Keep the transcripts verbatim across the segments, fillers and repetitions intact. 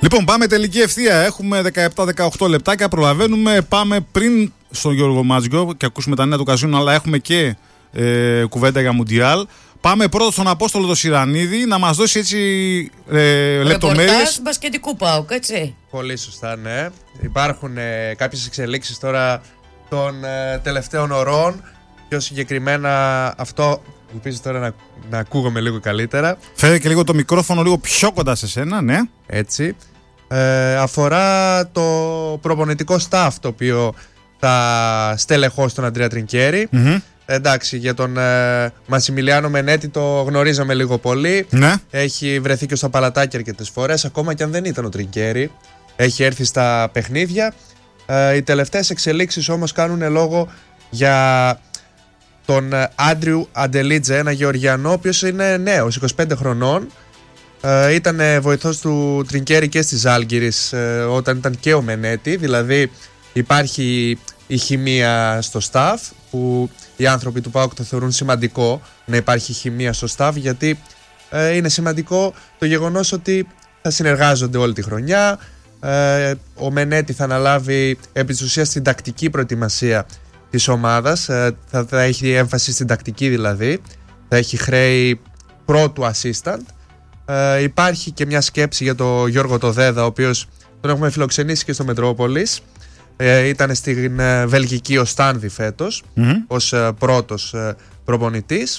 Λοιπόν, πάμε τελική ευθεία. Έχουμε δεκαεπτά δεκαοκτώ λεπτάκια. Προλαβαίνουμε. Πάμε πριν στον Γιώργο Μάτζιο και ακούσουμε τα νέα του καζίνου, αλλά έχουμε και ε, κουβέντα για Μουντιάλ. Πάμε πρώτα στον Απόστολο το Σιρανίδη να μας δώσει έτσι ε, λεπτομέρειες. Ρεπορτάζ μπασκετικού ΠΑΟΚ, έτσι. Πολύ σωστά, ναι. Υπάρχουν ε, κάποιες εξελίξεις τώρα των ε, τελευταίων ωρών. Πιο συγκεκριμένα αυτό, ελπίζω τώρα να, να ακούγομαι λίγο καλύτερα. Φέρε και λίγο το μικρόφωνο λίγο πιο κοντά σε σένα, ναι. Έτσι. Ε, αφορά το προπονητικό staff το οποίο θα στελεχώσει τον Αντρέα Τρινκέρι. Mm-hmm. Εντάξει, για τον ε, Μασιμιλιάνο Μενέτη το γνωρίζαμε λίγο πολύ. Ναι. Έχει βρεθεί και στο παλατάκι αρκετές φορές, ακόμα και αν δεν ήταν ο Τρινκέρι. Έχει έρθει στα παιχνίδια. Ε, οι τελευταίες εξελίξεις όμως κάνουν λόγο για τον Άντριου Αντελίτζε, ένα Γεωργιανό, ο οποίος είναι νέος, είκοσι πέντε χρονών. Ε, ήταν βοηθός του Τρινκέρι και στη Ζάλγκιρις ε, όταν ήταν και ο Μενέτη. Δηλαδή υπάρχει η χημεία στο staff, που οι άνθρωποι του ΠΑΟΚ το θεωρούν σημαντικό να υπάρχει χημεία στο staff, γιατί ε, είναι σημαντικό το γεγονός ότι θα συνεργάζονται όλη τη χρονιά. Ε, ο Μενέτη θα αναλάβει επί της ουσίας την τακτική προετοιμασία της ομάδας, ε, θα, θα έχει έμφαση στην τακτική, δηλαδή θα έχει χρέη πρώτου assistant. Ε, υπάρχει και μια σκέψη για τον Γιώργο Τοδέδα, ο οποίος τον έχουμε φιλοξενήσει και στο Μετρόπολης. Ε, ήταν στην ε, Βελγική Οστάνδη φέτος, mm-hmm. ως ε, πρώτος ε, προπονητής.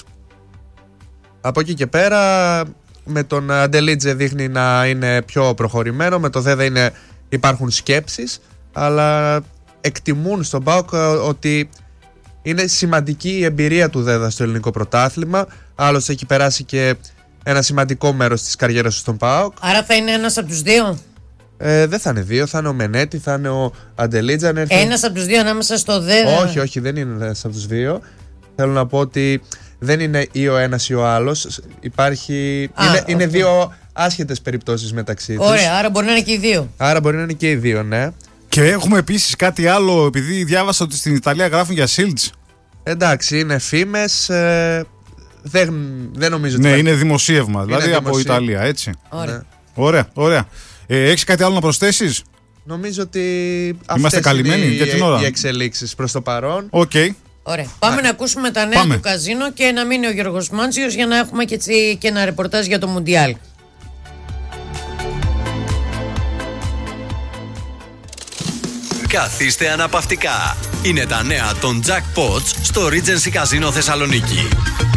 Από εκεί και πέρα με τον Αντελίτζε δείχνει να είναι πιο προχωρημένο, με το Δέδα είναι, υπάρχουν σκέψεις, αλλά εκτιμούν στον ΠΑΟΚ ότι είναι σημαντική η εμπειρία του Δέδα στο ελληνικό πρωτάθλημα. Άλλωστε έχει περάσει και ένα σημαντικό μέρος της καριέρας του στον ΠΑΟΚ. Άρα θα είναι ένας από τους δύο. Ε, δεν θα είναι δύο, θα είναι ο Μενέτη, θα είναι ο Αντελίτζα. Έρθει... Ένας από τους δύο ανάμεσα στο Δέδα. Όχι, όχι, δεν είναι ένας από τους δύο. Θέλω να πω ότι δεν είναι ή ο ένας ή ο άλλος. Υπάρχει... Α, είναι, είναι δύο άσχετες περιπτώσεις μεταξύ τους. Ωραία, άρα μπορεί να είναι και οι δύο. Άρα μπορεί να είναι και οι δύο, ναι. Και έχουμε επίσης κάτι άλλο, επειδή διάβασα ότι στην Ιταλία γράφουν για Σίλτς. Εντάξει, είναι φήμες. Ε, δεν, δεν νομίζω ότι. Ναι, θα... είναι δημοσίευμα, είναι δηλαδή δημοσί... από Ιταλία, έτσι. Ωραία. Ναι. Ωραία, ωραία. Ε, έχεις κάτι άλλο να προσθέσεις? Νομίζω ότι είμαστε καλυμμένοι είναι για την ώρα. Οι εξελίξεις προς το παρόν. Οκ. Okay. Ωραία. Πάμε Α, να ακούσουμε τα νέα πάμε. του καζίνο και να μείνει ο Γιώργος Μάντσιος για να έχουμε και, έτσι, και ένα ρεπορτάζ για το Μουντιάλ. Καθίστε αναπαυτικά. Είναι τα νέα των Jackpots στο Regency Casino Θεσσαλονίκη.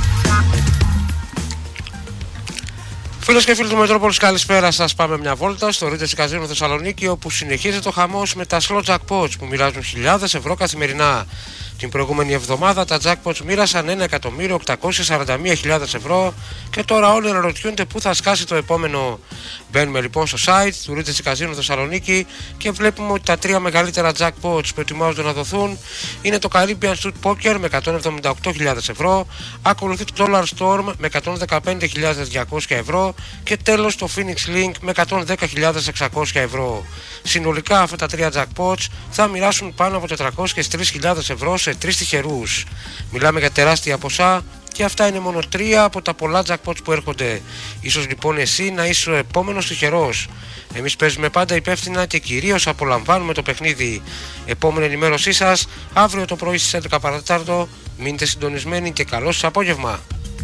Φίλες και φίλοι του Μετρόπολης, καλησπέρα σας. Πάμε μια βόλτα στο Regency Casino Θεσσαλονίκη, όπου συνεχίζεται ο χαμός με τα slow jackpots που μοιράζουν χιλιάδες ευρώ καθημερινά. Την προηγούμενη εβδομάδα τα jackpots μοίρασαν ένα εκατομμύριο οκτακόσιες σαράντα μία χιλιάδες ευρώ και τώρα όλοι αναρωτιούνται πού θα σκάσει το επόμενο. Μπαίνουμε λοιπόν στο site του Regency Casino Θεσσαλονίκη και βλέπουμε ότι τα τρία μεγαλύτερα jackpots που ετοιμάζονται να δοθούν είναι το Caribbean Street Poker με εκατόν εβδομήντα οκτώ χιλιάδες ευρώ, ακολουθεί το Dollar Storm με εκατόν δεκαπέντε χιλιάδες διακόσια ευρώ και τέλος το Phoenix Link με εκατόν δέκα χιλιάδες εξακόσια ευρώ. Συνολικά αυτά τα τρία jackpots θα μοιράσουν πάνω από τετρακόσιες τρεις χιλιάδες ευρώ σε τρεις τυχερούς. Μιλάμε για τεράστια ποσά και αυτά είναι μόνο τρία από τα πολλά jackpots που έρχονται. Ίσως λοιπόν εσύ να είσαι ο επόμενος τυχερός. Εμείς παίζουμε πάντα υπεύθυνα και κυρίως απολαμβάνουμε το παιχνίδι. Επόμενη ενημέρωσή σας αύριο το πρωί στις έντεκα παρά τέταρτο. Μείνετε συντονισμένοι και καλό σας απόγευμα.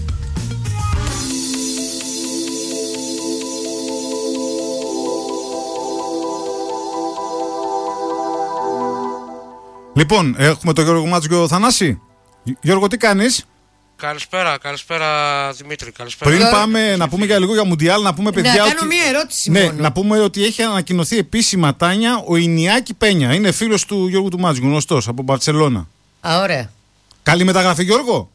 Λοιπόν, έχουμε τον Γιώργο Μάτζιο Θανάση. Γιώργο, τι κάνεις? Καλησπέρα, καλησπέρα Δημήτρη, καλησπέρα. Πριν πάμε να πούμε για λίγο για Μουντιάλ, να πούμε παιδιά. Να ότι... κάνω μία ερώτηση ναι, μόνο. να πούμε ότι έχει ανακοινωθεί επίσημα, Τάνια, ο Ινιάκη Πένια. Είναι φίλος του Γιώργου του Μάτζιου, γνωστός από Μπαρτσελώνα. Α, ωραία. Καλή μεταγραφή, Γιώργο.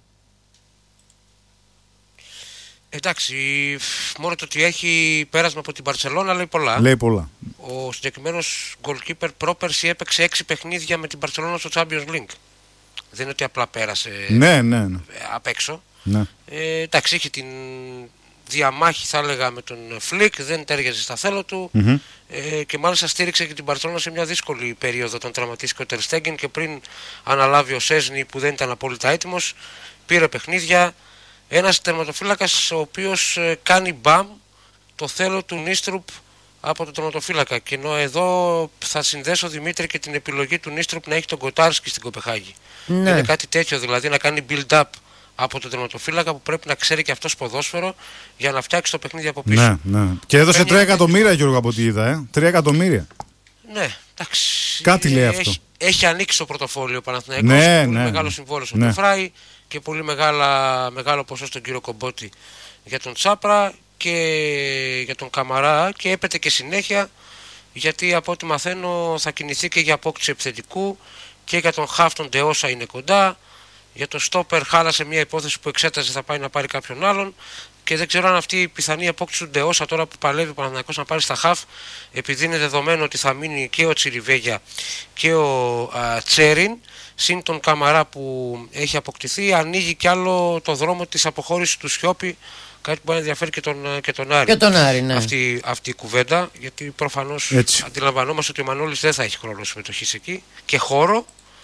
Εντάξει, μόνο το ότι έχει πέρασμα από την Μπαρτσελώνα λέει πολλά. Λέει πολλά. Ο συγκεκριμένος goalkeeper πρόπερση έπαιξε έξι παιχνίδια με την Μπαρτσελώνα στο Champions League. Δεν είναι ότι απλά πέρασε ναι, ναι, ναι. απ' έξω. Ναι. Ε, εντάξει, είχε την διαμάχη θα έλεγα με τον Φλικ, δεν τέριαζε στα θέλω του mm-hmm. ε, και μάλιστα στήριξε και την Μπαρτσελώνα σε μια δύσκολη περίοδο όταν τραυματίστηκε ο Τερ Στέγγεν και πριν αναλάβει ο Σέσνη που δεν ήταν απόλυτα έτοιμος, πήρε παιχνίδια. Ένας τερματοφύλακας ο οποίος ε, κάνει μπαμ το θέλω του Νίστρουπ από τον τερματοφύλακα. Και ενώ εδώ θα συνδέσω, Δημήτρη, και την επιλογή του Νίστροπ να έχει τον Κοτάρσκι στην Κοπεχάγη. Ναι. Είναι κάτι τέτοιο, δηλαδή να κάνει build-up από τον τερματοφύλακα που πρέπει να ξέρει και αυτός ποδόσφαιρο για να φτιάξει το παιχνίδι από πίσω. Ναι, ναι. Και έδωσε τρία εκατομμύρια, Γιώργο, από ό,τι είδα. Ε. τρία εκατομμύρια. Ναι, εντάξει. Κάτι λέει έχει, αυτό. Έχει ανοίξει το πρωτοφόλιο ο Παναθηναϊκός. Ναι, πολύ ναι, μεγάλο συμβόλαιο στον ναι. Φράι και πολύ μεγάλα, μεγάλο ποσό στον κύριο Κομπότη για τον Τσάπρα και για τον Καμαρά, και έπεται και συνέχεια, γιατί από ό,τι μαθαίνω θα κινηθεί και για απόκτηση επιθετικού, και για τον Χαφ τον Ντεόσα είναι κοντά. Για το Στόπερ χάλασε μια υπόθεση που εξέταζε, θα πάει να πάρει κάποιον άλλον. Και δεν ξέρω αν αυτή η πιθανή απόκτηση του Ντεόσα, τώρα που παλεύει ο Παναθηναϊκός να πάρει στα Χαφ, επειδή είναι δεδομένο ότι θα μείνει και ο Τσιριβέγια και ο α, Τσέριν, συν τον Καμαρά που έχει αποκτηθεί, ανοίγει κι άλλο το δρόμο της αποχώρησης του Σιώπη. Κάτι που μπορεί να ενδιαφέρει και τον, και τον Άρη. Και τον Άρη, ναι. Αυτή, αυτή η κουβέντα, γιατί προφανώς Έτσι. αντιλαμβανόμαστε ότι ο Μανώλης δεν θα έχει χρόνο συμμετοχής εκεί και χώρο.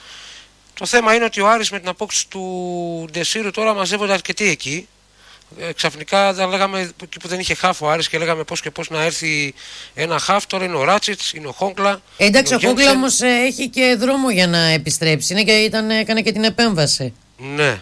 Το θέμα είναι ότι ο Άρης με την απόκτηση του Ντεσίρου τώρα μαζεύονται αρκετοί εκεί. Ε, ξαφνικά δεν λέγαμε, εκεί που δεν είχε χάφ ο Άρης και λέγαμε πώς και πώς να έρθει ένα χάφ, τώρα είναι ο Ράτσιτς, είναι ο Χόγκλα. Ε, εντάξει, ο, ο Χόγκλα Γέντσεν. όμως ε, έχει και δρόμο για να επιστρέψει. Είναι και ήταν, έκανε και την επέμβαση. Ναι.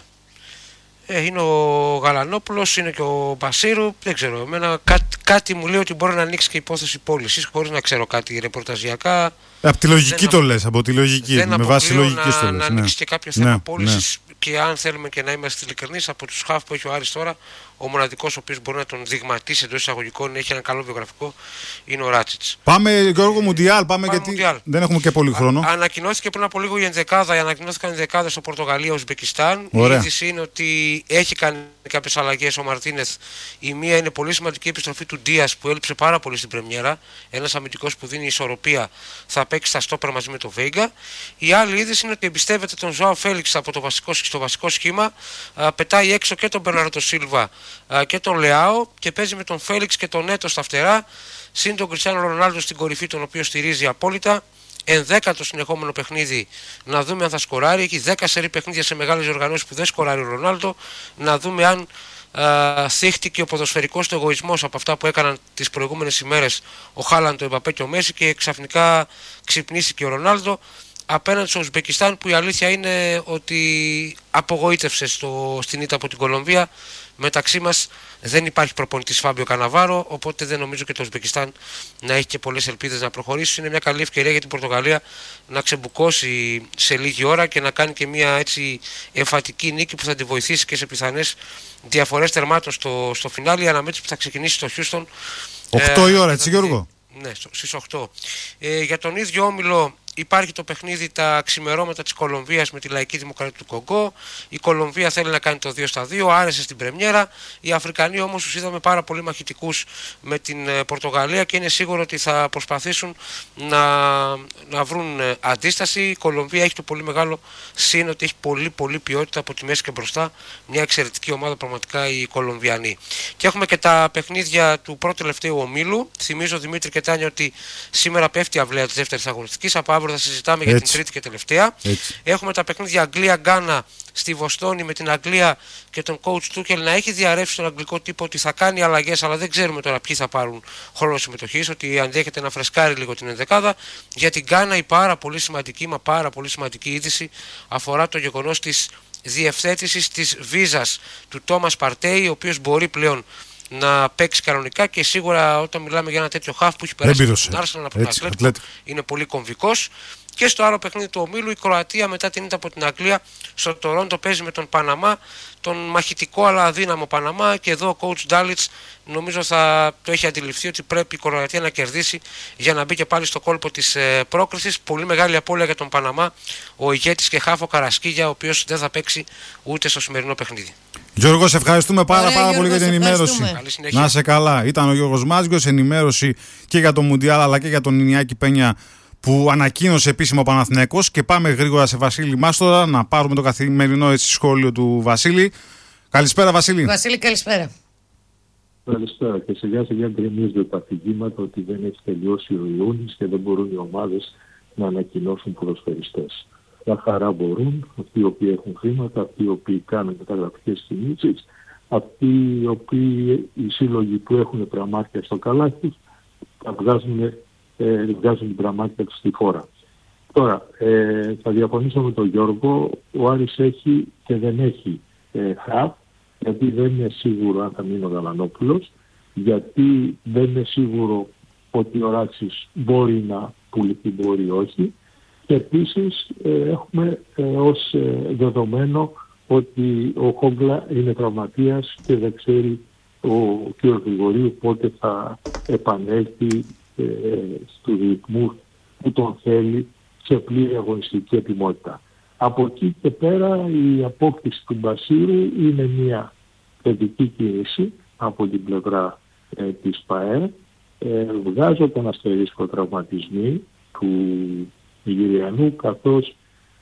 Ε, είναι ο Γαλανόπουλος, είναι και ο Μπασίρου. Δεν ξέρω. Εμένα κάτι, κάτι μου λέει ότι μπορεί να ανοίξει και υπόθεση πώλησης, χωρίς να ξέρω κάτι ρεπορταζιακά. Από τη λογική δεν το λες, από τη λογική. Δεν Με βάση λογική να, το να λες. ανοίξει Ναι. και κάποιο θέμα Ναι, πώλησης. Και αν θέλουμε και να είμαστε ειλικρινείς, από τους χαφ που έχει ο Άρης τώρα, ο μοναδικός ο οποίος μπορεί να τον δειγματίσει εντός εισαγωγικών, έχει ένα καλό βιογραφικό, είναι ο Ράτσιτς. Πάμε, Γιώργο, Μουντιάλ. Πάμε, Πάμε γιατί Μουντιάλ. δεν έχουμε και πολύ χρόνο. Α, ανακοινώθηκε πριν από λίγο η ενδεκάδα, ανακοινώθηκαν οι ενδεκάδες στο Πορτογαλία, Ουσμπεκιστάν. Ωραία. Η είδηση είναι ότι έχει κάνει κάποιες αλλαγές ο Μαρτίνεθ. Η μία είναι πολύ σημαντική επιστροφή του Ντίας που έλειψε πάρα πολύ στην πρεμιέρα. Ένας αμυντικός που δίνει ισορροπία, θα παίξει στα στόπερ μαζί με τον Βέιγκα. Η άλλη είδηση είναι ότι εμπιστεύεται τον Ζωάο Φέλιξ από το βασικό, στο βασικό σχήμα. Α, πετάει έξω και τον Μπερνάρντο Σίλβα α, και τον Λεάο και παίζει με τον Φέλιξ και τον Νέτο στα φτερά. Συν τον Κριστιάνο Ρονάλντο στην κορυφή, τον οποίο στηρίζει απόλυτα. Ενδέκατο συνεχόμενο παιχνίδι, να δούμε αν θα σκοράρει. Έχει δέκα σερί παιχνίδια σε μεγάλες οργανώσεις που δεν σκοράρει ο Ρονάλντο. Να δούμε αν α, θύχτηκε ο ποδοσφαιρικός του εγωισμός από αυτά που έκαναν τις προηγούμενες ημέρες ο Χάλαντ, ο Εμπαπέ και ο Μέση, και ξαφνικά ξυπνήσει ο Ρονάλντο απέναντι στο Ουσμπεκιστάν, που η αλήθεια είναι ότι απογοήτευσε στο, στην ήττα από την Κολομβία. Μεταξύ μας δεν υπάρχει προπονητής Φάμπιο Καναβάρο, οπότε δεν νομίζω και το Ουσμπεκιστάν να έχει και πολλές ελπίδες να προχωρήσει. Είναι μια καλή ευκαιρία για την Πορτογαλία να ξεμπουκώσει σε λίγη ώρα και να κάνει και μια έτσι εμφατική νίκη που θα τη βοηθήσει και σε πιθανές διαφορές τερμάτων στο, στο φινάλι. Η αναμέτρηση που θα ξεκινήσει στο Χιούστον οκτώ ε, η ώρα, έτσι, Γιώργο. Ναι, στις οκτώ. Ε, για τον ίδιο όμιλο υπάρχει το παιχνίδι τα ξημερώματα της Κολομβίας με τη Λαϊκή Δημοκρατία του Κονγκό. Η Κολομβία θέλει να κάνει το δύο στα δύο, άρεσε στην πρεμιέρα. Οι Αφρικανοί όμως τους είδαμε πάρα πολύ μαχητικούς με την ε, Πορτογαλία και είναι σίγουρο ότι θα προσπαθήσουν να, να βρουν ε, αντίσταση. Η Κολομβία έχει το πολύ μεγάλο σύν ότι έχει πολύ πολύ ποιότητα από τη μέση και μπροστά. Μια εξαιρετική ομάδα πραγματικά η Κολομβιανή. Και έχουμε και τα παιχνίδια του πρώτου τελευταίου ομίλου. Θυμίζω, Δημήτρη και Τάνια, ότι σήμερα πέφτει η αυλαία της δεύτερης αγωνιστικής. Από αύριο θα συζητάμε για την τρίτη και τελευταία. Έτσι. Έχουμε τα παιχνίδια Αγγλία-Γκάνα στη Βοστόνη με την Αγγλία και τον coach Τούκελ να έχει διαρρεύσει στον αγγλικό τύπο ότι θα κάνει αλλαγές, αλλά δεν ξέρουμε τώρα ποιοι θα πάρουν χρόνο συμμετοχής, ότι ενδέχεται να φρεσκάρει λίγο την ενδεκάδα. Για την Γκάνα η πάρα πολύ σημαντική, μα πάρα πολύ σημαντική είδηση αφορά το γεγονός της διευθέτησης της βίζας του Τόμας Παρτέι, ο οποίος μπορεί πλέον να παίξει κανονικά, και σίγουρα όταν μιλάμε για ένα τέτοιο χαφ που έχει περάσει από την Arsenal, από τον Ατλέτικο, είναι πολύ κομβικός. Και στο άλλο παιχνίδι του ομίλου η Κροατία μετά την ήττα από την Αγγλία στο Τορόντο παίζει με τον Παναμά, τον μαχητικό αλλά αδύναμο Παναμά, και εδώ ο coach Ντάλιτς νομίζω θα το έχει αντιληφθεί ότι πρέπει η Κροατία να κερδίσει για να μπει και πάλι στο κόλπο της ε, πρόκρισης. Πολύ μεγάλη απώλεια για τον Παναμά, ο ηγέτης και χάφο Καρασκίγια, ο οποίος δεν θα παίξει ούτε στο σημερινό παιχνίδι. Γιώργο, σε ευχαριστούμε πάρα, Ωραία, πάρα Γιώργο, πολύ για την ενημέρωση. Να σε καλά. Ήταν ο Γιώργος Μάτζιος, ενημέρωση και για το Μουντιάλ αλλά και για τον Ινιάκη Πένια που ανακοίνωσε επίσημα ο Παναθηναϊκός. Και πάμε γρήγορα σε Βασίλη Μάστορα να πάρουμε το καθημερινό έτσι, σχόλιο του Βασίλη. Καλησπέρα, Βασίλη. Βασίλη, καλησπέρα. Καλησπέρα. Και σιγά σιγά γκρεμίζονται τα αφηγήματα ότι δεν έχει τελειώσει ο Ιούνις και δεν μπορούν οι ομάδες να ανακοινώσουν ποδοσφαιριστές. Μια χαρά μπορούν, αυτοί οι οποίοι έχουν χρήματα, αυτοί οι οποίοι κάνουν μεταγραφικές κινήσεις, αυτοί οι οποίοι οι σύλλογοι που έχουν πραμάτια στο καλάθι, θα βγάζουν, ε, βγάζουν την πραμάτια του στη φόρα. Τώρα, ε, θα διαφωνήσω με τον Γιώργο, ο Άρης έχει και δεν έχει ε, χαφ, γιατί δεν είναι σίγουρο αν θα μείνει ο Γαλανόπουλος, γιατί δεν είναι σίγουρο ότι ο Ράτσης μπορεί να πουληθεί, μπορεί όχι. Και επίσης ε, έχουμε ε, ως ε, δεδομένο ότι ο Χόγκλα είναι τραυματίας και δεν ξέρει ο κ. Γρηγορίου πότε θα επανέλθει ε, στους ρυθμούς που τον θέλει σε πλήρη αγωνιστική ετοιμότητα. Από εκεί και πέρα η απόκτηση του Μπασίρου είναι μια θετική κίνηση από την πλευρά ε, της ΠΑΕ. Ε, βγάζω τον αστερίσκο τραυματισμή του Νιγηριανού, καθώς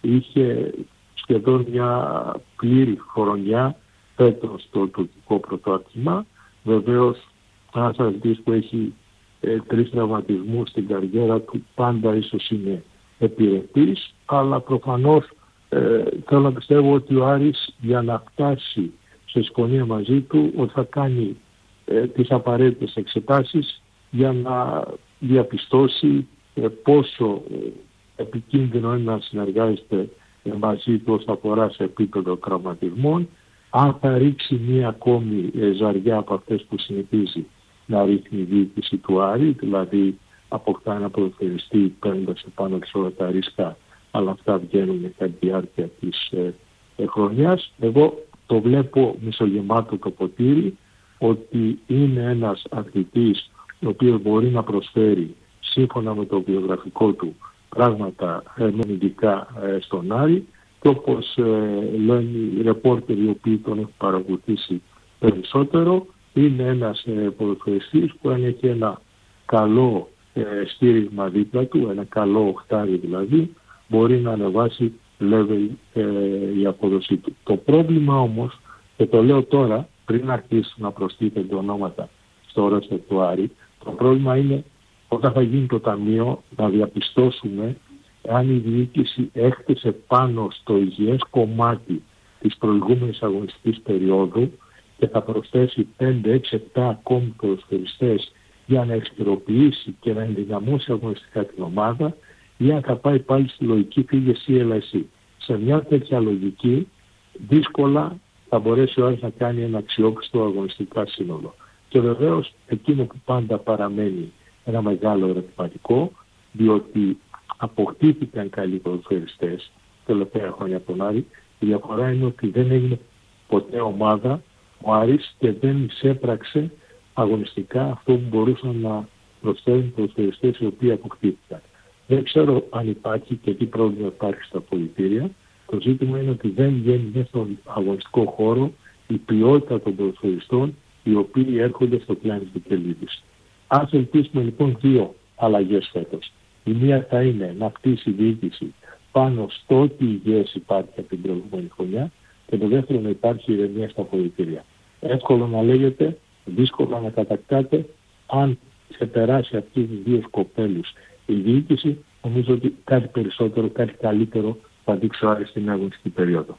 είχε σχεδόν μια πλήρη χρονιά φέτος στο τουρκικό πρωτάθλημα. Βεβαίως ένας αθλητής που έχει ε, τρεις τραυματισμούς στην καριέρα του πάντα ίσως είναι επιρρεπής, αλλά προφανώς ε, θέλω να πιστεύω ότι ο Άρης για να φτάσει σε σκονία μαζί του ότι θα κάνει ε, τις απαραίτητες εξετάσεις για να διαπιστώσει ε, πόσο ε, επικίνδυνο είναι να συνεργάζεται ε, μαζί του όσον αφορά σε επίπεδο τραυματισμών, αν θα ρίξει μία ακόμη ε, ζαριά από αυτές που συνηθίζει να ρίχνει η διοίκηση του Άρη, δηλαδή αποκτά ένα ποδοσφαιριστή παίρνοντας επάνω της όλα τα ρίσκα, αλλά αυτά βγαίνουν κατά τη διάρκεια της ε, ε, χρονιάς. Εγώ το βλέπω μισογεμάτο το ποτήρι, ότι είναι ένας αθλητής ο οποίος μπορεί να προσφέρει σύμφωνα με το βιογραφικό του πράγματα ερμηνευτικά ε, στον Άρη, και όπως ε, λένε οι ρεπόρτερ οι οποίοι τον έχουν παρακολουθήσει περισσότερο, είναι ένας ε, ποδοσφαιριστής που αν έχει ένα καλό ε, στήριγμα δίπλα του, ένα καλό οχτάρι δηλαδή, μπορεί να ανεβάσει level ε, η απόδοσή του. Το πρόβλημα όμως, και το λέω τώρα πριν αρχίσουν να προστίθενται ονόματα στο ρόστερ του Άρη, το πρόβλημα είναι όταν θα γίνει το ταμείο να διαπιστώσουμε αν η διοίκηση έχτισε πάνω στο υγιές κομμάτι της προηγούμενης αγωνιστικής περίοδου και θα προσθέσει πέντε, έξι, επτά ακόμη ποδοσφαιριστές για να εξυπηροποιήσει και να ενδυναμώσει αγωνιστικά την ομάδα, ή αν θα πάει πάλι στη λογική φύγε ή έλα εσύ. Σε μια τέτοια λογική δύσκολα θα μπορέσει ο Άρης να κάνει ένα αξιόπιστο αγωνιστικά σύνολο. Και βεβαίως εκείνο που πάντα παραμένει ένα μεγάλο ερωτηματικό, διότι αποκτήθηκαν καλοί ποδοσφαιριστές τελευταία χρόνια από τον Άρη, η διαφορά είναι ότι δεν έγινε ποτέ ομάδα ο Άρης και δεν εισέπραξε αγωνιστικά αυτό που μπορούσαν να προσφέρουν ποδοσφαιριστές οι οποίοι αποκτήθηκαν. Δεν ξέρω αν υπάρχει και τι πρόβλημα υπάρχει στα πολιτήρια. Το ζήτημα είναι ότι δεν βγαίνει μέσα στον αγωνιστικό χώρο η ποιότητα των ποδοσφαιριστών οι οποίοι έρχονται στο πλάνο του Κελίδης. Ας ελπίσουμε λοιπόν δύο αλλαγές φέτος. Η μία θα είναι να χτίσει η διοίκηση πάνω στο ότι υγιές υπάρχει από την προηγούμενη χρονιά, και το δεύτερο να υπάρχει ηρεμία στα πολιτήρια. Εύκολο να λέγεται, δύσκολο να κατακτάτε. Αν ξεπεράσει αυτούς τους δύο σκοπέλους η διοίκηση, νομίζω ότι κάτι περισσότερο, κάτι καλύτερο θα δείξει ο Άρης στην αγωνιστική περίοδο.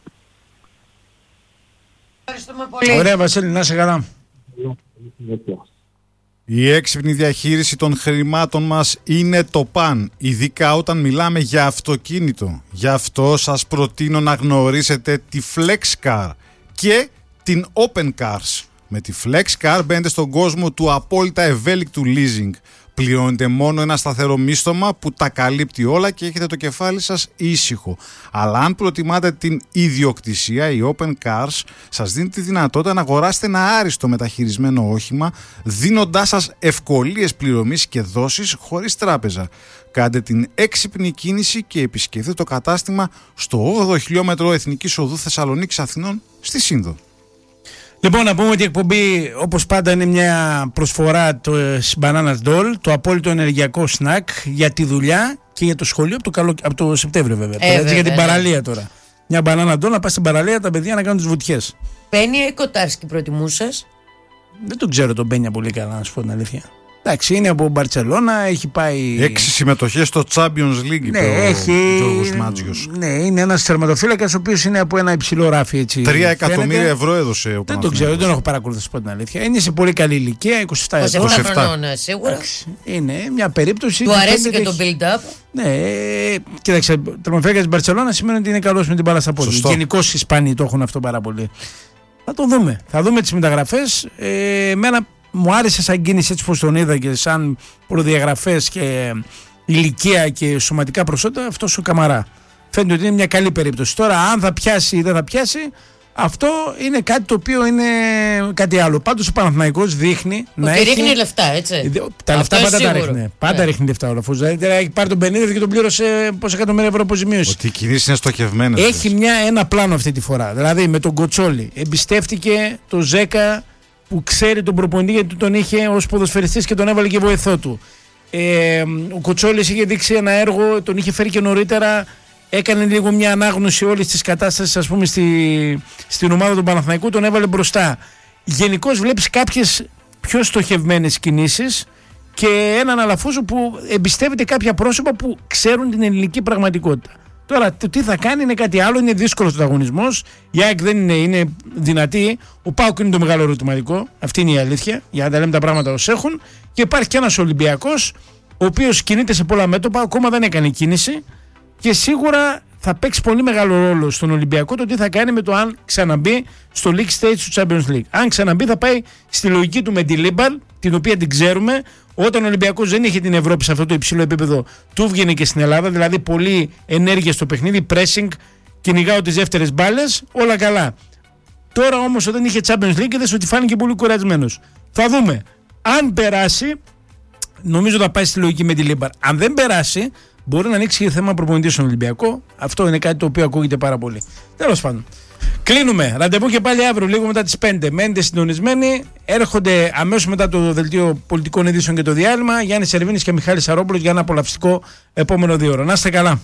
Ευχαριστούμε πολύ. Ωραία Βασίλη, να είσαι καλά. Η έξυπνη διαχείριση των χρημάτων μας είναι το παν, ειδικά όταν μιλάμε για αυτοκίνητο. Γι' αυτό σας προτείνω να γνωρίσετε τη FlexCar και την Open Cars. Με τη FlexCar μπαίνετε στον κόσμο του απόλυτα ευέλικτου leasing. Πληρώνετε μόνο ένα σταθερό μίστομα που τα καλύπτει όλα και έχετε το κεφάλι σας ήσυχο. Αλλά αν προτιμάτε την ιδιοκτησία, η Open Cars σας δίνει τη δυνατότητα να αγοράσετε ένα άριστο μεταχειρισμένο όχημα, δίνοντάς σας ευκολίες πληρωμής και δόσεις χωρίς τράπεζα. Κάντε την έξυπνη κίνηση και επισκεφτείτε το κατάστημα στο όγδοο χιλιόμετρο Εθνικής Οδού Θεσσαλονίκης Αθηνών στη Σύνδο. Λοιπόν, να πούμε ότι η εκπομπή όπως πάντα είναι μια προσφορά του Bananas Doll, το απόλυτο ενεργειακό σνακ για τη δουλειά και για το σχολείο από το, καλο... από το Σεπτέμβριο βέβαια. Ε, βέβαια για την ναι. παραλία τώρα. Μια Banana Doll να πάει στην παραλία τα παιδιά να κάνουν τις βουτιές. Πένια ή Κοτάρσκι προτιμούσες? Δεν τον ξέρω τον Πένια πολύ καλά, να σου πω την αλήθεια. Εντάξει, είναι από Μπαρτσελώνα, έχει πάει. Έξι συμμετοχές στο Champions League, ναι, είπε ο έχει... Γιώργος Μάτζιος. Ναι, είναι ένας τερματοφύλακας ο οποίος είναι από ένα υψηλό ράφι. Έτσι, Τρία εκατομμύρια φαίνεται. ευρώ έδωσε ο Δεν το ξέρω, δεν τον έχω παρακολουθήσει από την αλήθεια. Είναι σε πολύ καλή ηλικία, είκοσι επτά ετών. είκοσι επτά χρονών, σίγουρα. Είναι μια περίπτωση. Του αρέσει και έχει... το build-up. Ναι, κοίταξε, τερματοφύλακας της Μπαρτσελώνα σημαίνει ότι είναι καλός με την μπάλα στα πόδια. Γενικώς οι Ισπανοί το έχουν αυτό πάρα πολύ. Θα το δούμε. Θα δούμε τις μεταγραφές. Ε, εμένα μου άρεσε σαν κίνηση έτσι πως τον είδα και σαν προδιαγραφές και ηλικία και σωματικά προσόντα αυτός ο Καμαρά. Φαίνεται ότι είναι μια καλή περίπτωση. Τώρα αν θα πιάσει ή δεν θα πιάσει, αυτό είναι κάτι το οποίο είναι κάτι άλλο. Πάντως ο Παναθηναϊκός δείχνει ότι να έχει... ρίχνει λεφτά, έτσι. Τα αυτό λεφτά πάντα σίγουρο. τα ρίχνει. Πάντα ναι. ρίχνει λεφτά ο Λαφούς. Δηλαδή έχει πάρει τον πενήντα και τον πλήρωσε πόσα εκατομμύρια ευρώ αποζημίωση. Ότι οι κινήσεις είναι στοχευμένες. Έχει μια, ένα πλάνο αυτή τη φορά. Δηλαδή με τον Κοτσόλη εμπιστεύτηκε το Ζέκα που ξέρει τον προπονητή γιατί τον είχε ως ποδοσφαιριστής και τον έβαλε και βοηθό του. Ε, ο Κοτσόλης είχε δείξει ένα έργο, τον είχε φέρει και νωρίτερα. Έκανε λίγο μια ανάγνωση όλης της κατάστασης, ας πούμε, στη, στην ομάδα του Παναθηναϊκού, τον έβαλε μπροστά. Γενικώς βλέπεις κάποιες πιο στοχευμένες κινήσεις και έναν Αλαφούζο που εμπιστεύεται κάποια πρόσωπα που ξέρουν την ελληνική πραγματικότητα. Τώρα το τι θα κάνει είναι κάτι άλλο, είναι δύσκολος ο ανταγωνισμός. Η ΑΕΚ δεν είναι, είναι δυνατή. Ο ΠΑΟΚ είναι το μεγάλο ερωτηματικό. Αυτή είναι η αλήθεια, για να τα λέμε τα πράγματα ως έχουν. Και υπάρχει και ένας Ολυμπιακός, ο οποίος κινείται σε πολλά μέτωπα, ακόμα δεν έκανε κίνηση. Και σίγουρα θα παίξει πολύ μεγάλο ρόλο στον Ολυμπιακό το τι θα κάνει με το αν ξαναμπεί στο League Stage του Champions League. Αν ξαναμπεί θα πάει στη λογική του με τη Λίμπαλ, την οποία την ξέρουμε. Όταν ο Ολυμπιακός δεν είχε την Ευρώπη σε αυτό το υψηλό επίπεδο, του βγαίνει και στην Ελλάδα. Δηλαδή πολύ ενέργεια στο παιχνίδι, pressing, κυνηγάω τις δεύτερες μπάλες, όλα καλά. Τώρα όμως όταν είχε Champions League είδες ότι φάνηκε πολύ κουρασμένος. Θα δούμε. Αν περάσει, νομίζω θα πάει στη λογική με τη Λίμπαλ. Αν δεν περάσει, μπορεί να ανοίξει και θέμα προπονητή στον Ολυμπιακό. Αυτό είναι κάτι το οποίο ακούγεται πάρα πολύ. Τέλος πάντων. Κλείνουμε. Ραντεβού και πάλι αύριο, λίγο μετά τις πέντε. Μένετε συντονισμένοι. Έρχονται αμέσως μετά το δελτίο πολιτικών ειδήσεων και το διάλειμμα. Γιάννης Σερβίνης και Μιχάλης Σαρόπουλος για ένα απολαυστικό επόμενο δύο ώρο. Να είστε καλά.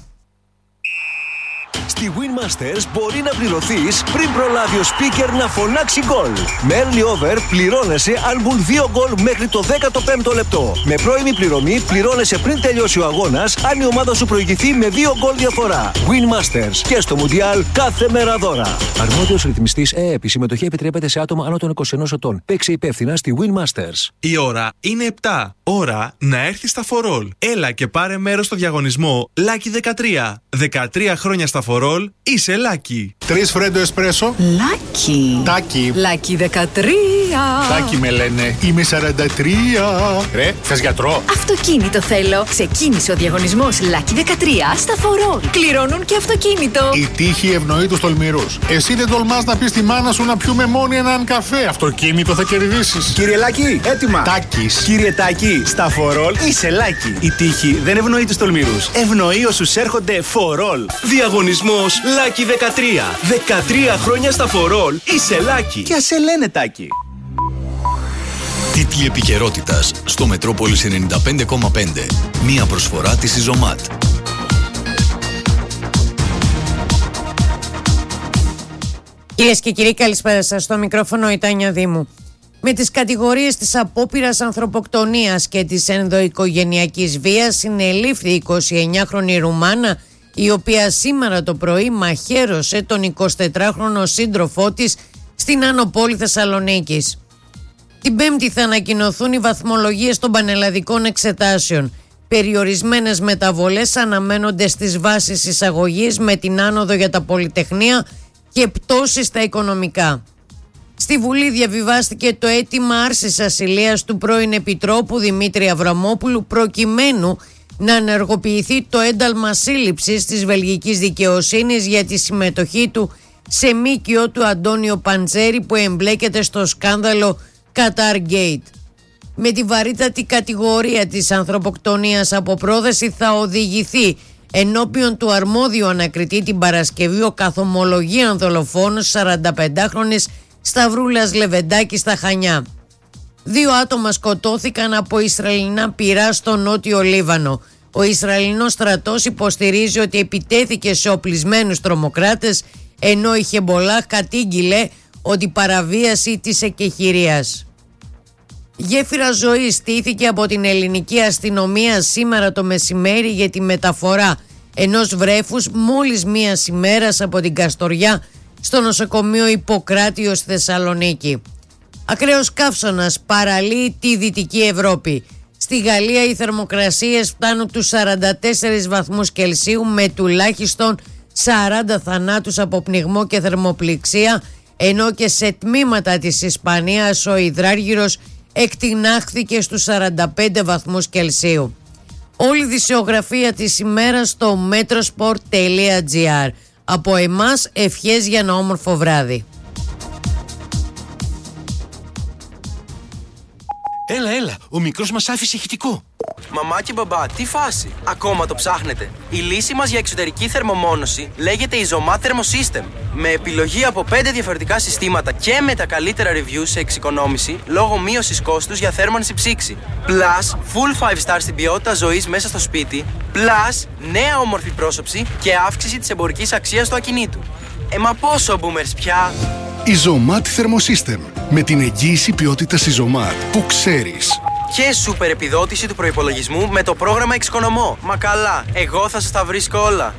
Στη Winmasters μπορεί να πληρωθείς πριν προλάβει ο speaker να φωνάξει γκολ. Με early over πληρώνεσαι αν μπουν δύο γκολ μέχρι το δέκατο πέμπτο λεπτό. Με πρώιμη πληρωμή πληρώνεσαι πριν τελειώσει ο αγώνας αν η ομάδα σου προηγηθεί με δύο γκολ διαφορά. Winmasters και στο Mundial κάθε μέρα δώρα. Αρμόδιος ρυθμιστής ΕΕΠ. Η συμμετοχή επιτρέπεται σε άτομα άνω των είκοσι ενός ετών. Παίξε υπεύθυνα στη Winmasters. Η ώρα είναι επτά.Ώρα να έρθει στα φορόλ. Έλα και πάρε μέρος στο διαγωνισμό Lucky δεκατρία. δεκατρία χρόνια στα φορόλ, είσαι Lucky. Τρεις φρέντο εσπρέσο. Lucky. Τάκι. Lucky δεκατρία. Τάκι με λένε. Είμαι σαράντα τρία. Ρε, θες γιατρό? Αυτοκίνητο θέλω. Ξεκίνησε ο διαγωνισμός Lucky δεκατρία στα φορόλ. Κληρώνουν και αυτοκίνητο. Η τύχη ευνοεί τους τολμηρούς. Εσύ δεν τολμάς να πεις στη μάνα σου να πιούμε μόνοι έναν καφέ. Αυτοκίνητο θα κερδίσεις. Κύριε Λάκη, έτοιμα. Τάκης. Κύριε Τάκη, στα φορόλ είσαι Λάκη. Η τύχη δεν ευνοεί τους τολμηρούς. Ευνοεί όσους έρχονται φορόλ. Διαγωνισμός Lucky δεκατρία. δεκατρία χρόνια στα φορόλ είσαι Lucky. Και ας σε λένε Τάκη. Τίτλοι επικαιρότητας στο Μετρόπολης ενενήντα πέντε κόμμα πέντε. Μία προσφορά της Ιζωμάτ. Κυρίες και κύριοι, καλησπέρα σας. Στο μικρόφωνο η Τάνια Δήμου. Με τις κατηγορίες της απόπειρας ανθρωποκτονίας και της ενδοοικογενειακής βίας συνελήφθη η εικοσιεννιάχρονη Ρουμάνα, η οποία σήμερα το πρωί μαχαίρωσε τον εικοσιτετράχρονο σύντροφό της στην Άνω Πόλη Θεσσαλονίκης. Την Πέμπτη θα ανακοινωθούν οι βαθμολογίες των πανελλαδικών εξετάσεων. Περιορισμένες μεταβολές αναμένονται στις βάσεις εισαγωγής με την άνοδο για τα πολυτεχνία και πτώση στα οικονομικά. Στη Βουλή διαβιβάστηκε το αίτημα άρσης ασυλίας του πρώην Επιτρόπου Δημήτρη Αβραμόπουλου προκειμένου να ενεργοποιηθεί το ένταλμα σύλληψης της βελγικής δικαιοσύνης για τη συμμετοχή του σε μίκιο του Αντώνιο Παντσέρη που εμπλέκεται στο σκάνδαλο Qatar Gate. Με τη βαρύτατη κατηγορία της ανθρωποκτονίας από πρόθεση θα οδηγηθεί ενώπιον του αρμόδιου ανακριτή την Παρασκευή ο καθομολογίαν δολοφόνος σαρανταπεντάχρονης Σταυρούλας Λεβεντάκη στα Χανιά. Δύο άτομα σκοτώθηκαν από Ισραηλινά πυρά στο νότιο Λίβανο. Ο Ισραηλινός στρατός υποστηρίζει ότι επιτέθηκε σε οπλισμένους τρομοκράτες, ενώ η Χεμπολάχ κατήγγειλε ότι παραβίαση της εκεχηρίας. Γέφυρα ζωής στήθηκε από την ελληνική αστυνομία σήμερα το μεσημέρι για τη μεταφορά ενός βρέφους μόλις μίας ημέρας από την Καστοριά στο νοσοκομείο Ιπποκράτιο στη Θεσσαλονίκη. Ακραίος καύσωνας παραλύει τη Δυτική Ευρώπη. Στη Γαλλία οι θερμοκρασίες φτάνουν τους σαράντα τέσσερις βαθμούς Κελσίου με τουλάχιστον σαράντα θανάτους από πνιγμό και θερμοπληξία, ενώ και σε τμήματα της Ισπανίας ο υδράργυρος εκτινάχθηκε στους σαράντα πέντε βαθμούς Κελσίου. Όλη η δισεογραφία της ημέρας στο metrosport τελεία gr. Από εμάς ευχές για ένα όμορφο βράδυ. Έλα, έλα, ο μικρός μας άφησε ηχητικό. Μαμά και μπαμπά, τι φάση, ακόμα το ψάχνετε? Η λύση μας για εξωτερική θερμομόνωση λέγεται Isomat Thermosystem. Με επιλογή από πέντε διαφορετικά συστήματα και με τα καλύτερα reviews σε εξοικονόμηση λόγω μείωσης κόστους για θέρμανση ψήξη. Plus, full five star στην ποιότητα ζωής μέσα στο σπίτι. Plus, νέα όμορφη πρόσωψη και αύξηση της εμπορικής αξίας του ακινήτου. Ε, μα πόσο boomers πια! Isomat Thermosystem. Με την εγγύηση ποιότητας Isomat που ξέρεις. Και σούπερ επιδότηση του προϋπολογισμού με το πρόγραμμα Εξοικονομώ. Μα καλά, εγώ θα σας τα βρίσκω όλα.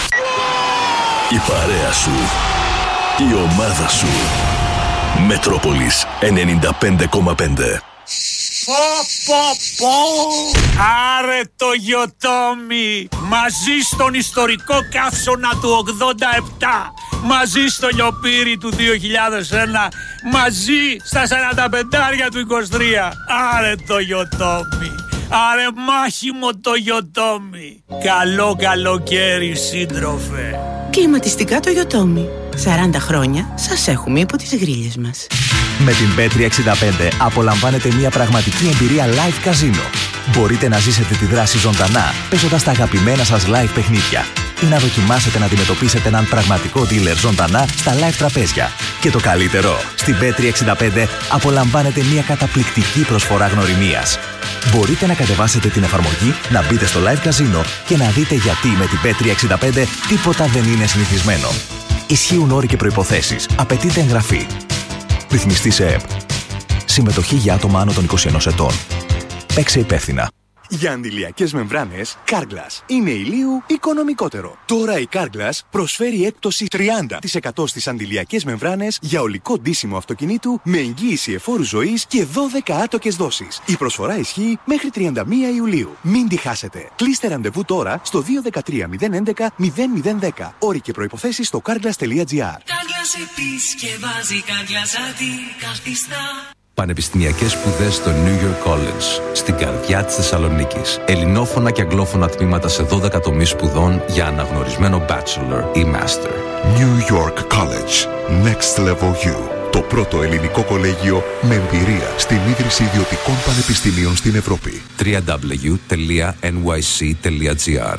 Η παρέα σου. Η ομάδα σου. Μετρόπολης ενενήντα πέντε κόμμα πέντε. Πω πω πω! Άρε το Γιοτόμι! Μαζί στον ιστορικό καύσωνα του ογδόντα επτά, μαζί στο λιοπύρι του δύο χιλιάδες ένα, μαζί στα σαράντα πεντάρια του είκοσι τρία. Άρε το Γιοτόμι! Άρε μάχημο το Γιοτόμι! Καλό καλοκαίρι, σύντροφε! Κλιματιστικά το Γιοτόμι. σαράντα χρόνια σας έχουμε υπό τις γρίλες μας. Με την μπετ τριακόσια εξήντα πέντε απολαμβάνετε μια πραγματική εμπειρία live καζίνο. Μπορείτε να ζήσετε τη δράση ζωντανά, παίζοντας τα αγαπημένα σας live παιχνίδια ή να δοκιμάσετε να αντιμετωπίσετε έναν πραγματικό dealer ζωντανά στα live τραπέζια. Και το καλύτερο, στην μπετ τριακόσια εξήντα πέντε απολαμβάνετε μια καταπληκτική προσφορά γνωριμίας. Μπορείτε να κατεβάσετε την εφαρμογή, να μπείτε στο live καζίνο και να δείτε γιατί με την μπετ τριακόσια εξήντα πέντε τίποτα δεν είναι συνηθισμένο. Ισχύουν όροι και προϋποθέσεις. Απαιτείται εγγραφή. Ρυθμιστή σε ΕΠ. Συμμετοχή για άτομα άνω των είκοσι ενός ετών. Παίξε υπεύθυνα. Για αντιλιακές μεμβράνες, Carglass είναι ηλίου οικονομικότερο. Τώρα η Carglass προσφέρει έκπτωση τριάντα τοις εκατό στις αντιλιακές μεμβράνες για ολικό ντύσιμο αυτοκινήτου με εγγύηση εφόρου ζωής και δώδεκα άτοκες δόσεις. Η προσφορά ισχύει μέχρι τριάντα μία Ιουλίου. Μην τη χάσετε. Κλείστε ραντεβού τώρα στο δύο ένα τρία μηδέν έντεκα μηδέν μηδέν δέκα. Όροι και προϋποθέσεις στο carglass τελεία gr. Carglass επισκευάζει, Carglass αντικαθιστά. Πανεπιστημιακές σπουδές στο New York College, στην καρδιά της Θεσσαλονίκης. Ελληνόφωνα και αγγλόφωνα τμήματα σε δώδεκα τομείς σπουδών για αναγνωρισμένο bachelor ή master. New York College. Next Level You. Το πρώτο ελληνικό κολέγιο με εμπειρία στην ίδρυση ιδιωτικών πανεπιστημίων στην Ευρώπη. double-u double-u double-u τελεία εν γουάι σι τελεία τζι άρ.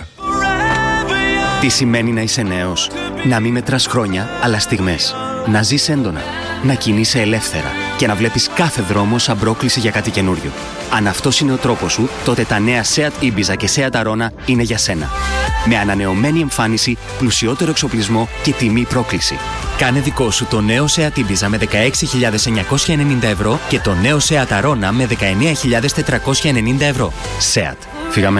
Τι σημαίνει να είσαι νέος? Να μην μετράς χρόνια, αλλά στιγμές. Να ζεις έντονα. Να κινείσαι ελεύθερα. Και να βλέπεις κάθε δρόμο σαν πρόκληση για κάτι καινούριο. Αν αυτός είναι ο τρόπος σου, τότε τα νέα Seat Ibiza και Seat Arona είναι για σένα. Με ανανεωμένη εμφάνιση, πλουσιότερο εξοπλισμό και τιμή πρόκληση. Κάνε δικό σου το νέο Seat Ibiza με δεκαέξι χιλιάδες εννιακόσια ενενήντα ευρώ και το νέο Seat Arona με δεκαεννέα χιλιάδες τετρακόσια ενενήντα ευρώ. Seat. Φύγαμε.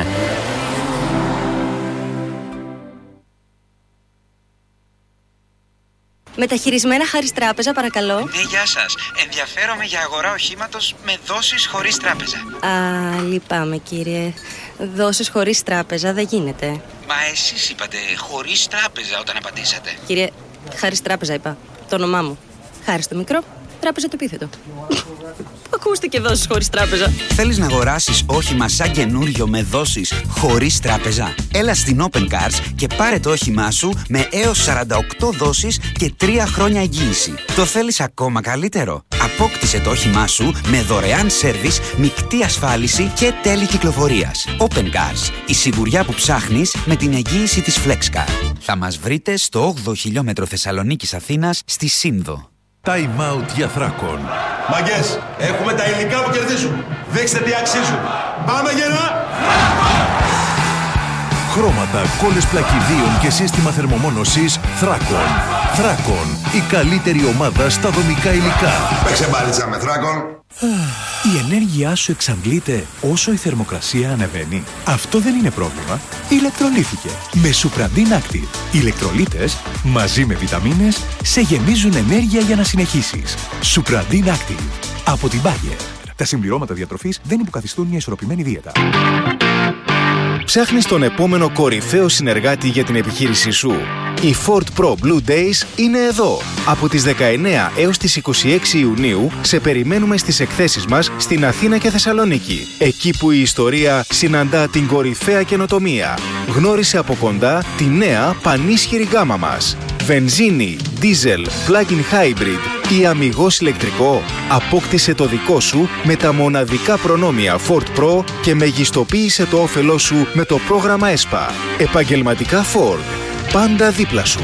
Μεταχειρισμένα Χάρις Τράπεζα, παρακαλώ. Ναι, γεια σας. Ενδιαφέρομαι για αγορά οχήματος με δόσεις χωρίς τράπεζα. Α, λυπάμαι κύριε. Δόσεις χωρίς τράπεζα δεν γίνεται. Μα εσείς είπατε χωρίς τράπεζα όταν απαντήσατε. Κύριε, Χάρις Τράπεζα είπα. Το όνομά μου. Χάρις το μικρό, τράπεζα το επίθετο. Ακούστηκε δόσεις χωρίς τράπεζα. Θέλεις να αγοράσεις όχημα σαν καινούριο με δόσεις χωρίς τράπεζα? Έλα στην Open Cars και πάρε το όχημά σου με έως σαράντα οκτώ δόσεις και τρία χρόνια εγγύηση. Το θέλεις ακόμα καλύτερο? Απόκτησε το όχημά σου με δωρεάν σέρβις, μεικτή ασφάλιση και τέλη κυκλοφορίας. Open Cars. Η σιγουριά που ψάχνεις με την εγγύηση της FlexCar. Θα μας βρείτε στο όγδοο χιλιόμετρο Θεσσαλονίκης Αθήνας στη Σύνδο. Time out για Θράκον. Μαγκές, έχουμε τα υλικά που κερδίζουν. Δείξτε τι αξίζουν. Πάμε γερά! Χρώματα, κόλλες πλακιδίων και σύστημα θερμομόνωσης Θράκον. Θράκον, η καλύτερη ομάδα στα δομικά υλικά. Παίξε μπαλίτσα με Θράκον. Η ενέργειά σου εξαντλείται όσο η θερμοκρασία ανεβαίνει. Αυτό δεν είναι πρόβλημα. Ηλεκτρολύθηκε με Supradin Active. Οι ηλεκτρολίτες μαζί με βιταμίνες σε γεμίζουν ενέργεια για να συνεχίσεις. Supradin Active από την Bayer. Τα συμπληρώματα διατροφής δεν υποκαθιστούν μια ισορροπημένη δίαιτα. Ψάχνεις τον επόμενο κορυφαίο συνεργάτη για την επιχείρησή σου. Οι Ford Pro Blue Days είναι εδώ. Από τις δεκαεννέα έως τις είκοσι έξι Ιουνίου σε περιμένουμε στις εκθέσεις μας στην Αθήνα και Θεσσαλονίκη. Εκεί που η ιστορία συναντά την κορυφαία καινοτομία. Γνώρισε από κοντά τη νέα πανίσχυρη γκάμα μας. Βενζίνη, δίζελ, plug-in hybrid ή αμιγώς ηλεκτρικό. Απόκτησε το δικό σου με τα μοναδικά προνόμια Ford Pro και μεγιστοποίησε το όφελό σου με το πρόγραμμα ΕΣΠΑ. Επαγγελματικά Ford. Πάντα δίπλα σου.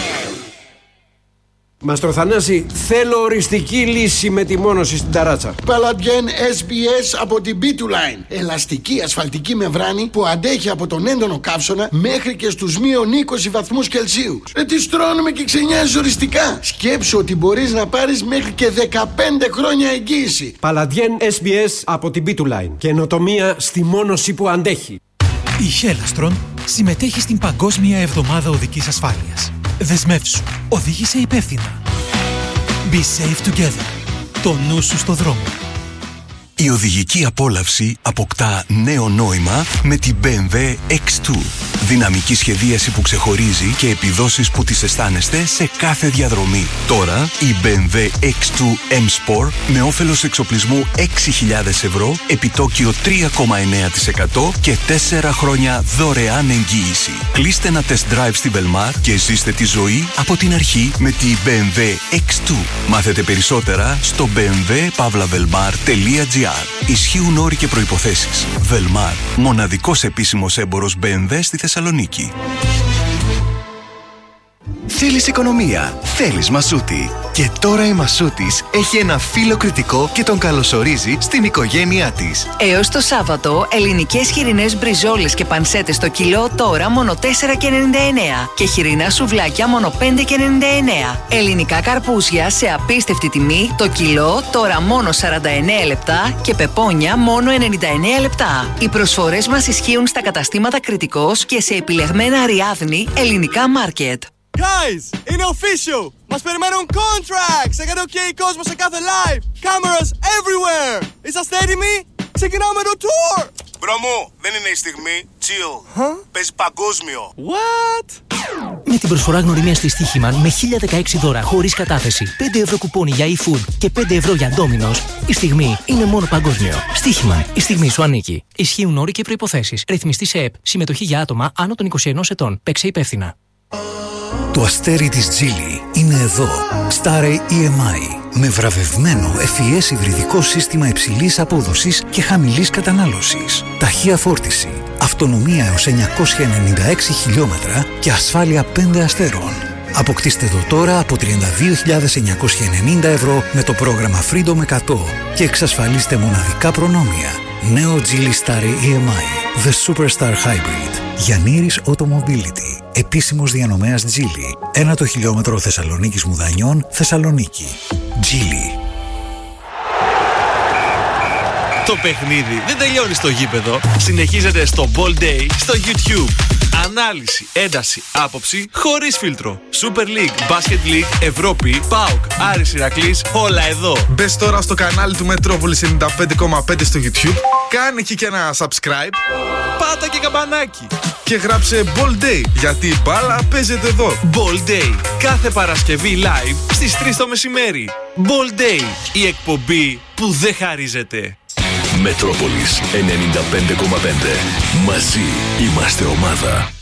Μαστρο Θανάση, θέλω οριστική λύση με τη μόνωση στην ταράτσα. Παλαντιέν ες μπι ες από την μπι του Line. Ελαστική ασφαλτική μεμβράνη που αντέχει από τον έντονο καύσωνα μέχρι και στους μείον είκοσι βαθμούς Κελσίου. Ε, τη στρώνουμε και ξενιάζει οριστικά. Σκέψου ότι μπορείς να πάρεις μέχρι και δεκαπέντε χρόνια εγγύηση. Παλαντιέν ες μπι ες από την μπι του Line. Καινοτομία στη μόνωση που αντέχει. Η Χέλαστρον συμμετέχει στην Παγκόσμια Εβδομάδα Οδικής Ασφάλειας. Δεσμεύσου. Οδήγησε υπεύθυνα. Be safe together. Το νου σου στο δρόμο. Η οδηγική απόλαυση αποκτά νέο νόημα με την μπι εμ ντάμπλιου εξ δύο. Δυναμική σχεδίαση που ξεχωρίζει και επιδόσεις που τις αισθάνεστε σε κάθε διαδρομή. Τώρα η μπι εμ ντάμπλιου εξ δύο M Sport με όφελος εξοπλισμού έξι χιλιάδες ευρώ, επιτόκιο τρία κόμμα εννέα τοις εκατό και τέσσερα χρόνια δωρεάν εγγύηση. Κλείστε ένα test drive στη Velmar και ζήστε τη ζωή από την αρχή με τη μπι εμ ντάμπλιου εξ δύο. Μάθετε περισσότερα στο μπι εμ ντάμπλιου παύλα βελμάρ τελεία τζι άρ. Ισχύουν όροι και προϋποθέσεις. Velmar, μοναδικός επίσημος έμπορος μπι εμ ντάμπλιου στη Θεσσαλονίκη. Θέλεις οικονομία, θέλεις Μασούτη. Και τώρα η Μασούτης έχει ένα φίλο κριτικό και τον καλωσορίζει στην οικογένειά της. Έως το Σάββατο, ελληνικές χοιρινές μπριζόλες και πανσέτες στο κιλό τώρα μόνο τέσσερα και ενενήντα εννέα και χοιρινά σουβλάκια μόνο πέντε και ενενήντα εννέα. Ελληνικά καρπούζια σε απίστευτη τιμή το κιλό τώρα μόνο σαράντα εννέα λεπτά και πεπόνια μόνο ενενήντα εννέα λεπτά. Οι προσφορές μας ισχύουν στα καταστήματα Κριτικός και σε επιλεγμένα Αριάδνη ελληνικά μάρκετ. Guys, είναι official! Μας περιμένουν contracts! Έκανε ok κόσμο σε κάθε live! Cameras everywhere! Είσαστε έτοιμοι? Ξεκινάμε το tour! Μπρο μου, δεν είναι η στιγμή. Chill. Huh? Παίζει παγκόσμιο. What? Με την προσφορά γνωριμίας της Στοίχημαν με χίλια δεκαέξι δώρα χωρίς κατάθεση, πέντε ευρώ κουπόνι για e-food και πέντε ευρώ για Domino's, η στιγμή είναι μόνο παγκόσμιο. Στοίχημαν, η στιγμή σου ανήκει. Ισχύουν όροι και προϋποθέσεις. Ρυθμιστή σε ΕΠ. Συμμετοχή για άτομα άνω των είκοσι ενός ετών. Παίξε υπεύθυνα. Το αστέρι της Geely είναι εδώ. Starry ι εμ άι. Με βραβευμένο εφ ι ες υβριδικό σύστημα υψηλής απόδοσης και χαμηλής κατανάλωσης. Ταχεία φόρτιση. Αυτονομία έως εννιακόσια ενενήντα έξι χιλιόμετρα και ασφάλεια πέντε αστέρων. Αποκτήστε το τώρα από τριάντα δύο χιλιάδες εννιακόσια ενενήντα ευρώ με το πρόγραμμα Freedom εκατό και εξασφαλίστε μοναδικά προνόμια. Νέο Geely Starry ι εμ άι. The Superstar Hybrid. Γιαννήρης Automobility. Επίσημος διανομέας Geely. Ένα το χιλιόμετρο Θεσσαλονίκης Μουδανιών, Θεσσαλονίκη. Geely. Το παιχνίδι δεν τελειώνει στο γήπεδο. Συνεχίζεται στο Ball Day στο YouTube. Ανάλυση, ένταση, άποψη χωρίς φίλτρο. Super League, Basket League, Ευρώπη, ΠΑΟΚ, Άρης Ηρακλής, όλα εδώ. Μπες τώρα στο κανάλι του Μετρόπολης ενενήντα πέντε κόμμα πέντε στο YouTube. Κάνε εκεί και ένα subscribe. Πάτα και καμπανάκι. Και γράψε Ball Day, γιατί η μπάλα παίζεται εδώ. Ball Day, κάθε Παρασκευή live στις τρεις το μεσημέρι. Ball Day, η εκπομπή που δεν χαρίζεται. Μετρόπολης ενενήντα πέντε κόμμα πέντε. Μαζί είμαστε ομάδα.